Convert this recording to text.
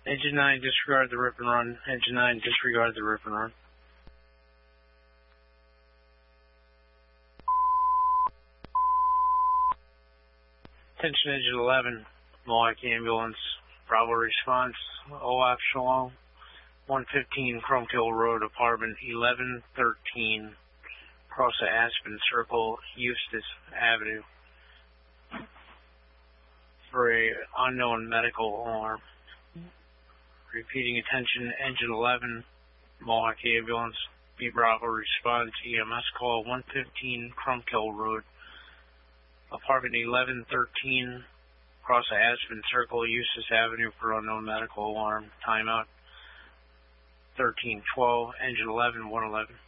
Engine 9, disregard the rip and run. Engine 9, disregard the rip and run. Attention Engine 11, Mohawk Ambulance, Bravo response, OAF Shalom, 115 Chromkill Road, apartment 1113, across the Aspen Circle, Eustis Avenue, for a unknown medical alarm. Repeating, attention Engine 11, Mohawk Ambulance, B Bravo response, EMS call 115 Chromkill Road, apartment 1113, across the Aspen Circle, Eustis Avenue, for unknown medical alarm. Timeout 1312, Engine 11, 111.